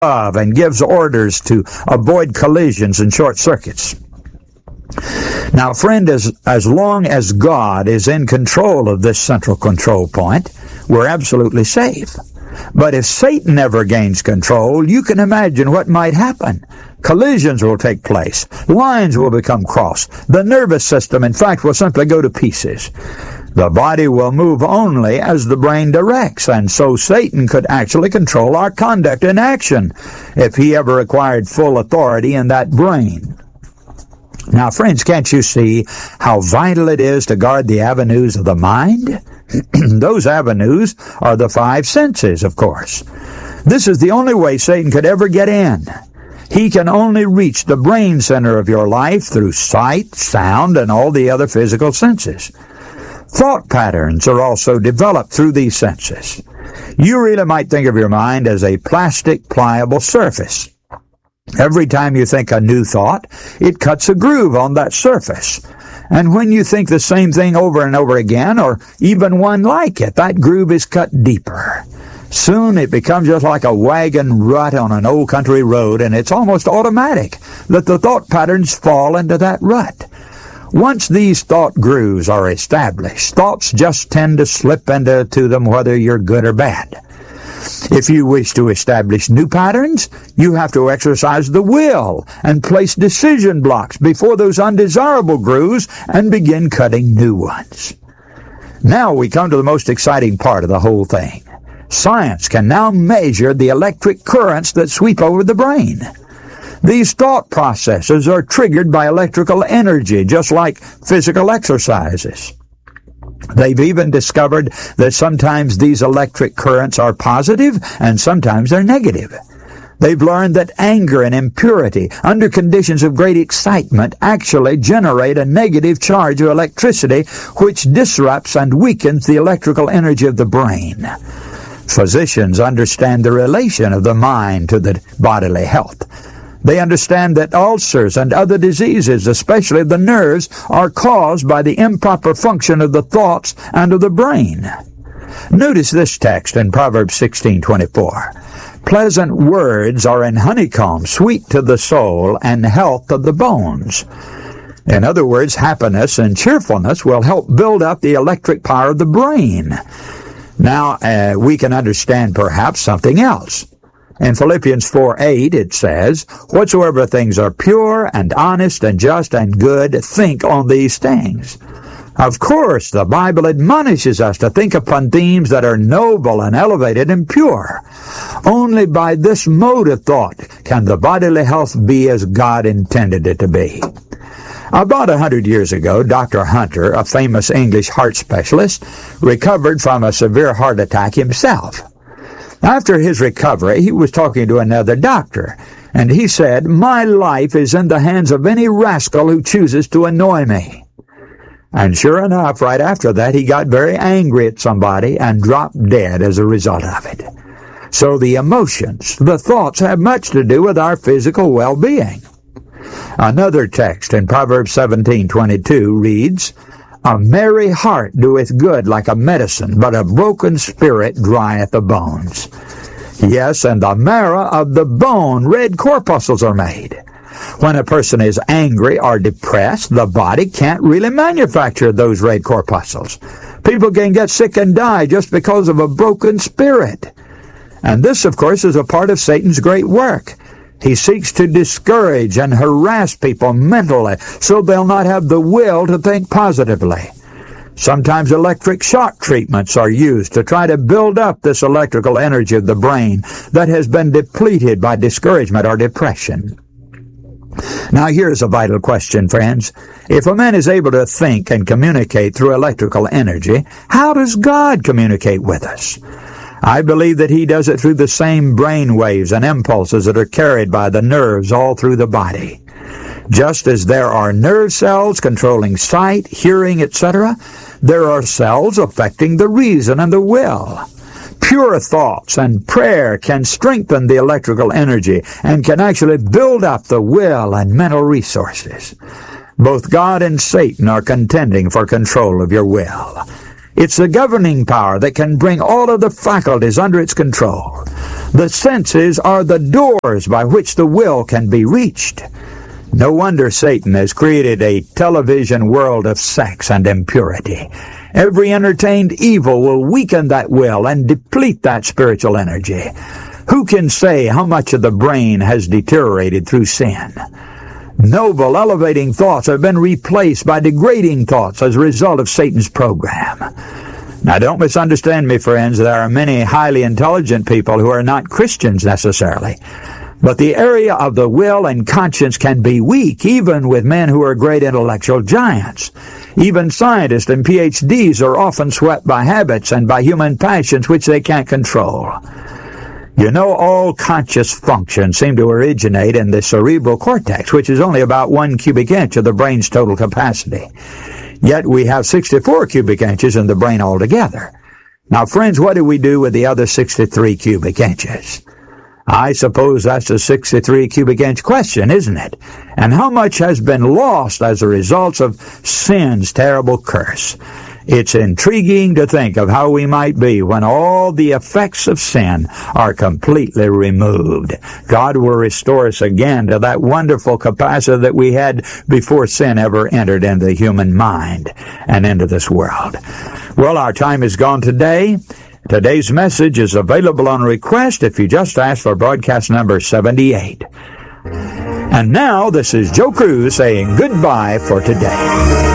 and gives orders to avoid collisions and short circuits. Now, friend, as long as God is in control of this central control point, we're absolutely safe. But if Satan ever gains control, you can imagine what might happen. Collisions will take place. Lines will become crossed. The nervous system, in fact, will simply go to pieces. The body will move only as the brain directs, and so Satan could actually control our conduct and action if he ever acquired full authority in that brain. Now, friends, can't you see how vital it is to guard the avenues of the mind? Those avenues are the five senses, of course. This is the only way Satan could ever get in. He can only reach the brain center of your life through sight, sound, and all the other physical senses. Thought patterns are also developed through these senses. You really might think of your mind as a plastic, pliable surface. Every time you think a new thought, it cuts a groove on that surface. And when you think the same thing over and over again, or even one like it, that groove is cut deeper. Soon it becomes just like a wagon rut on an old country road, and it's almost automatic that the thought patterns fall into that rut. Once these thought grooves are established, thoughts just tend to slip into them whether you're good or bad. If you wish to establish new patterns, you have to exercise the will and place decision blocks before those undesirable grooves and begin cutting new ones. Now we come to the most exciting part of the whole thing. Science can now measure the electric currents that sweep over the brain. These thought processes are triggered by electrical energy, just like physical exercises. They've even discovered that sometimes these electric currents are positive and sometimes they're negative. They've learned that anger and impurity, under conditions of great excitement, actually generate a negative charge of electricity, which disrupts and weakens the electrical energy of the brain. Physicians understand the relation of the mind to the bodily health. They understand that ulcers and other diseases, especially the nerves, are caused by the improper function of the thoughts and of the brain. Notice this text in Proverbs 16:24. Pleasant words are an honeycomb, sweet to the soul, and health of the bones. In other words, happiness and cheerfulness will help build up the electric power of the brain. Now, we can understand perhaps something else. In Philippians 4:8 it says, whatsoever things are pure and honest and just and good, think on these things. Of course, the Bible admonishes us to think upon themes that are noble and elevated and pure. Only by this mode of thought can the bodily health be as God intended it to be. About 100 years ago, Dr. Hunter, a famous English heart specialist, recovered from a severe heart attack himself. After his recovery, he was talking to another doctor, and he said, my life is in the hands of any rascal who chooses to annoy me. And sure enough, right after that, he got very angry at somebody and dropped dead as a result of it. So the emotions, the thoughts, have much to do with our physical well-being. Another text in Proverbs 17:22 reads, a merry heart doeth good like a medicine, but a broken spirit drieth the bones. Yes, and the marrow of the bone, red corpuscles are made. When a person is angry or depressed, the body can't really manufacture those red corpuscles. People can get sick and die just because of a broken spirit. And this, of course, is a part of Satan's great work. He seeks to discourage and harass people mentally so they'll not have the will to think positively. Sometimes electric shock treatments are used to try to build up this electrical energy of the brain that has been depleted by discouragement or depression. Now here's a vital question, friends. If a man is able to think and communicate through electrical energy, how does God communicate with us? I believe that he does it through the same brain waves and impulses that are carried by the nerves all through the body. Just as there are nerve cells controlling sight, hearing, etc., there are cells affecting the reason and the will. Pure thoughts and prayer can strengthen the electrical energy and can actually build up the will and mental resources. Both God and Satan are contending for control of your will. It's the governing power that can bring all of the faculties under its control. The senses are the doors by which the will can be reached. No wonder Satan has created a television world of sex and impurity. Every entertained evil will weaken that will and deplete that spiritual energy. Who can say how much of the brain has deteriorated through sin? Noble, elevating thoughts have been replaced by degrading thoughts as a result of Satan's program. Now, don't misunderstand me, friends. There are many highly intelligent people who are not Christians necessarily. But the area of the will and conscience can be weak, even with men who are great intellectual giants. Even scientists and PhDs are often swept by habits and by human passions which they can't control. You know, all conscious functions seem to originate in the cerebral cortex, which is only about 1 cubic inch of the brain's total capacity. Yet we have 64 cubic inches in the brain altogether. Now, friends, what do we do with the other 63 cubic inches? I suppose that's a 63 cubic inch question, isn't it? And how much has been lost as a result of sin's terrible curse? It's intriguing to think of how we might be when all the effects of sin are completely removed. God will restore us again to that wonderful capacity that we had before sin ever entered into the human mind and into this world. Well, our time is gone today. Today's message is available on request if you just ask for broadcast number 78. And now, this is Joe Cruz saying goodbye for today.